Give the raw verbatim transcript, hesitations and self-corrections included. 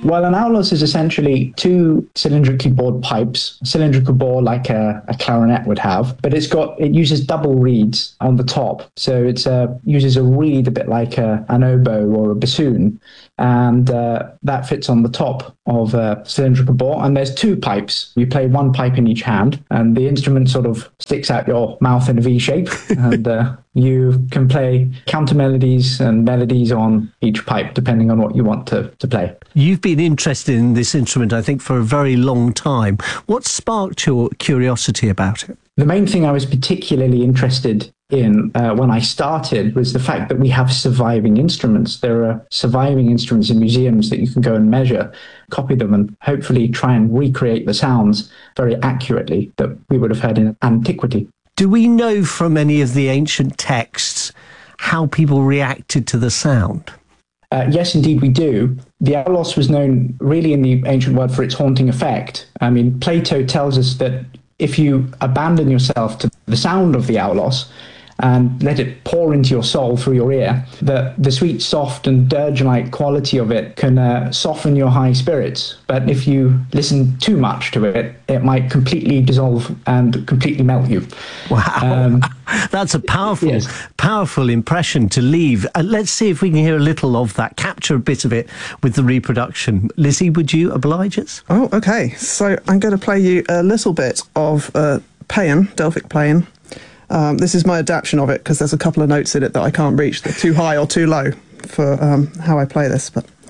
Well, an aulos is essentially two cylindrically bored pipes, a cylindrical bore like a, a clarinet would have, but it's got it uses double reeds on the top, so it uh, uses a reed a bit like a, an oboe or a bassoon, and uh, that fits on the top of a cylindrical bore. And there's two pipes. You play one pipe in each hand, and the instrument sort of sticks out your mouth in a V shape, and uh, you can play counter melodies and melodies on each pipe depending on what you want to, to play. You've been interested in this instrument, I think, for a very long time. What sparked your curiosity about it? The main thing I was particularly interested in uh, when I started was the fact that we have surviving instruments. There are surviving instruments in museums that you can go and measure, copy them, and hopefully try and recreate the sounds very accurately that we would have heard in antiquity. Do we know from any of the ancient texts how people reacted to the sound? Uh, yes, indeed, we do. The aulos was known really in the ancient world for its haunting effect. I mean, Plato tells us that if you abandon yourself to the sound of the aulos and let it pour into your soul through your ear, that the sweet, soft and dirge-like quality of it can uh, soften your high spirits. But if you listen too much to it, it might completely dissolve and completely melt you. Wow. Um, That's a powerful, yes. powerful impression to leave. Uh, let's see if we can hear a little of that, capture a bit of it with the reproduction. Lizzie, would you oblige us? Oh, okay. So I'm going to play you a little bit of uh, Paean, Delphic Paean. Um, this is my adaptation of it because there's a couple of notes in it that I can't reach. They're too high or too low for um, how I play this, but...